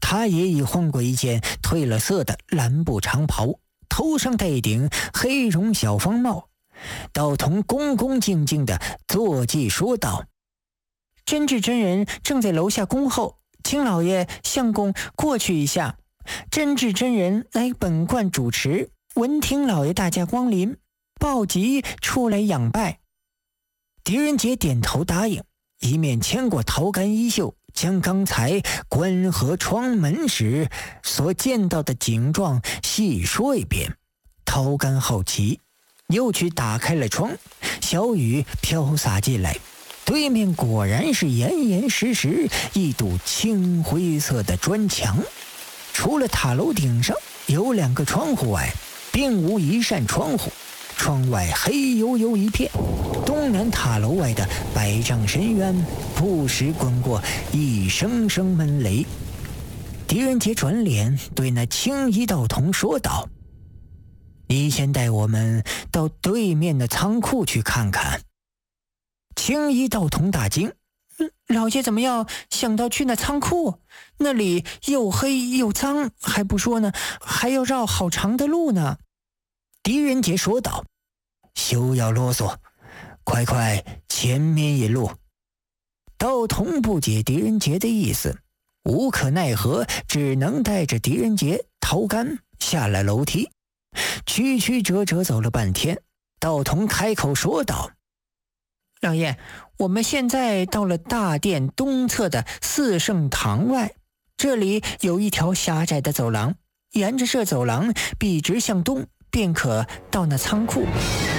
他也已换过一件褪了色的蓝布长袍，头上戴一顶黑绒小方帽。道童恭恭敬敬地坐骑说道：真智真人正在楼下恭候，请老爷相公过去一下。真智真人来本观主持，闻听老爷大驾光临，抱即出来仰拜。狄仁杰点头答应，一面牵过桃干衣袖，将刚才关合窗门时所见到的景状细说一遍。桃干好奇，又去打开了窗，小雨飘洒进来，对面果然是严严实实一堵青灰色的砖墙，除了塔楼顶上有2个窗户外，并无一扇窗户，窗外黑黝黝一片。东南塔楼外的百丈深渊不时滚过一声声闷雷。狄仁杰转脸对那青衣道童说道：你先带我们到对面的仓库去看看。青衣道童大惊：老爷怎么要想到去那仓库？那里又黑又脏，还不说呢，还要绕好长的路呢。狄仁杰说道：休要啰嗦，快快前面引路。道童不解狄仁杰的意思，无可奈何，只能带着狄仁杰、桃干下了楼梯。曲曲折折走了半天，道童开口说道：老爷，我们现在到了大殿东侧的四圣堂外，这里有一条狭窄的走廊，沿着这走廊笔直向东，便可到那仓库。